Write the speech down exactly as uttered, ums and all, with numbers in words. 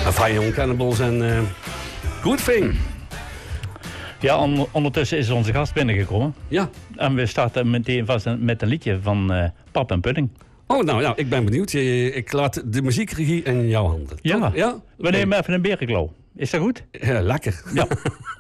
Fire Young Cannibals en uh, Good Thing. Ja, on- ondertussen is onze gast binnengekomen. Ja. En we starten meteen vast met een liedje van uh, Pap en Pudding. Oh, nou ja, ik ben benieuwd. Ik laat de muziekregie in jouw handen. Ja, ja? We nemen even een berenklauw. Is dat goed? Ja, lekker. Ja.